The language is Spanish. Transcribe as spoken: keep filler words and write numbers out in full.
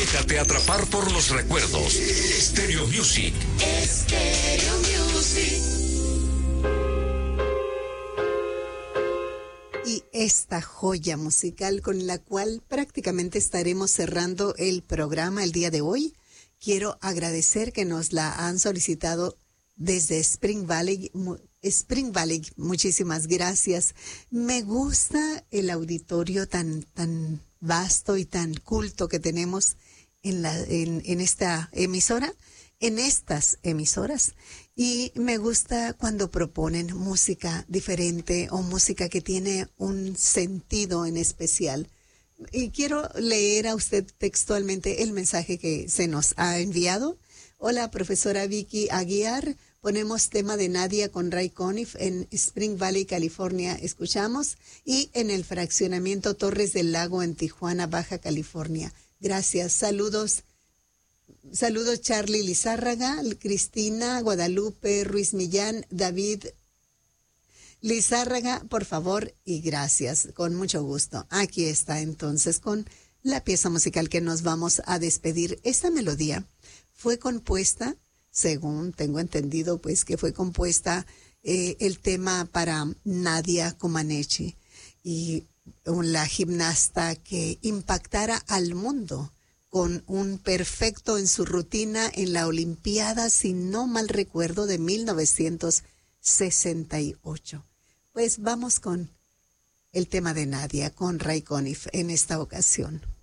Déjate atrapar por los recuerdos. Stereo Music. Stereo Music. Y esta joya musical con la cual prácticamente estaremos cerrando el programa el día de hoy, quiero agradecer que nos la han solicitado desde Spring Valley. Spring Valley, muchísimas gracias. Me gusta el auditorio tan, tan vasto y tan culto que tenemos en, la, en, en esta emisora, en estas emisoras. Y me gusta cuando proponen música diferente o música que tiene un sentido en especial. Y quiero leer a usted textualmente el mensaje que se nos ha enviado. Hola, profesora Vicky Aguiar. Ponemos tema de Nadia con Ray Conniff en Spring Valley, California. Escuchamos. Y en el fraccionamiento Torres del Lago en Tijuana, Baja California. Gracias. Saludos. Saludos Charlie Lizárraga, Cristina, Guadalupe, Ruiz Millán, David Lizárraga, por favor y gracias. Con mucho gusto. Aquí está entonces con la pieza musical que nos vamos a despedir. Esta melodía fue compuesta, según tengo entendido, pues que fue compuesta eh, el tema para Nadia Comaneci, y la gimnasta que impactara al mundo con un perfecto en su rutina en la Olimpiada, si no mal recuerdo, de mil novecientos sesenta y ocho. Pues vamos con el tema de Nadia, con Ray Conniff en esta ocasión.